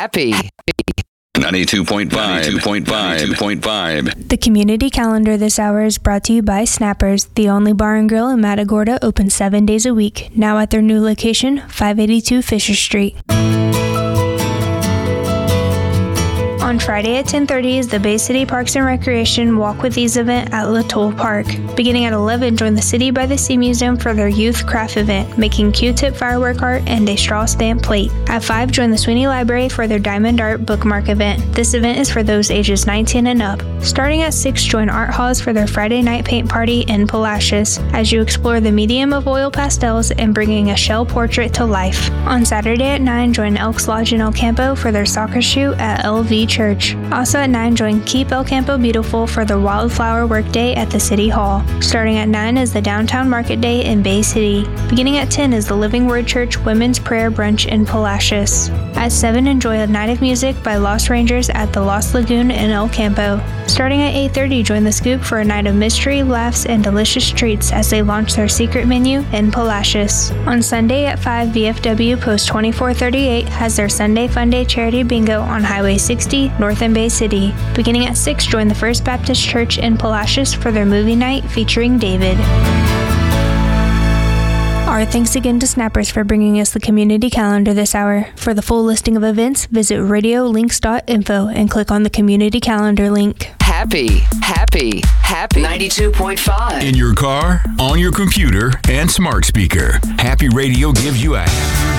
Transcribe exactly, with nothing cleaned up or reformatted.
Happy. ninety-two point five. ninety-two point five. ninety-two point five. The community calendar this hour is brought to you by Snappers, the only bar and grill in Matagorda, open seven days a week. Now at their new location, five eighty-two Fisher Street. On Friday at ten thirty is the Bay City Parks and Recreation Walk with Ease event at Latoul Park. Beginning at eleven, join the City by the Sea Museum for their youth craft event, making Q-tip firework art and a straw stamp plate. At five, join the Sweeney Library for their Diamond Art bookmark event. This event is for those ages nineteen and up. Starting at six, join Art Haws for their Friday night paint party in Palacios, as you explore the medium of oil pastels and bringing a shell portrait to life. On Saturday at nine, join Elks Lodge in El Campo for their soccer shoot at L V Church. Also at nine, join Keep El Campo Beautiful for the Wildflower Workday at the City Hall. Starting at nine is the Downtown Market Day in Bay City. Beginning at ten is the Living Word Church Women's Prayer Brunch in Palacios. At seven, enjoy a night of music by Lost Rangers at the Lost Lagoon in El Campo. Starting at eight thirty, join the Scoop for a night of mystery, laughs, and delicious treats as they launch their secret menu in Palacios. On Sunday at five, V F W Post twenty-four thirty-eight has their Sunday Fun Day Charity Bingo on Highway sixty, north in Bay City. Beginning at six, join the First Baptist Church in Palacios for their movie night featuring David. Our thanks again to Snappers for bringing us the community calendar this hour. For the full listing of events, visit radio links dot info and click on the community calendar link. Happy, happy, happy. ninety-two point five. In your car, on your computer, and smart speaker. Happy Radio gives you a